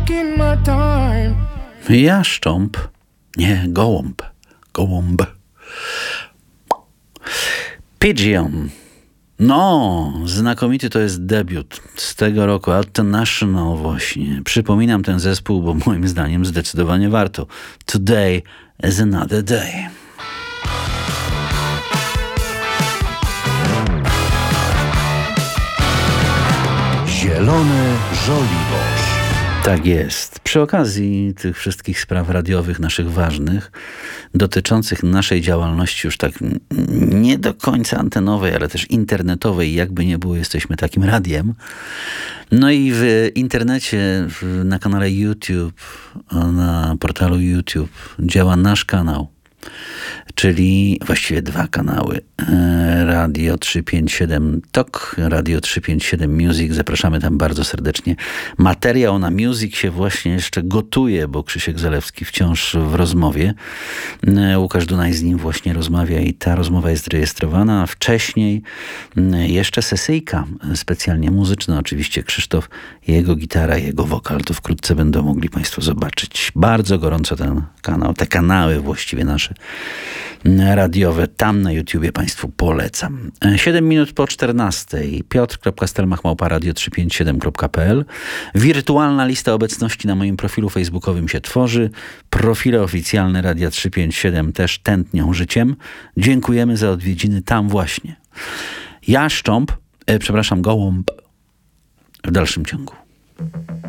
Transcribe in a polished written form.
taking my time. Jaszcząb, nie, gołąb. Gołąb. Pigeon. No, znakomity to jest debiut z tego roku, International właśnie. Przypominam ten zespół, bo moim zdaniem zdecydowanie warto. Today is another day. Zielone żoliborz. Tak jest. Przy okazji tych wszystkich spraw radiowych, naszych ważnych, dotyczących naszej działalności już tak nie do końca antenowej, ale też internetowej, jakby nie było, jesteśmy takim radiem. No i w internecie, na kanale YouTube, na portalu YouTube działa nasz kanał, czyli właściwie dwa kanały. Radio 357 Talk, Radio 357 Music. Zapraszamy tam bardzo serdecznie. Materiał na Music się właśnie jeszcze gotuje, bo Krzysiek Zalewski wciąż w rozmowie. Łukasz Dunaj z nim właśnie rozmawia i ta rozmowa jest rejestrowana. Wcześniej jeszcze sesyjka specjalnie muzyczna. Oczywiście Krzysztof, jego gitara, jego wokal. To wkrótce będą mogli Państwo zobaczyć. Bardzo gorąco ten kanał, te kanały właściwie nasze radiowe, tam na YouTubie Państwu polecam. 7 minut po 14. piotr.stelmach@radio357.pl. Wirtualna lista obecności na moim profilu facebookowym się tworzy. Profile oficjalne Radia 357 też tętnią życiem. Dziękujemy za odwiedziny tam właśnie. Gołąb w dalszym ciągu.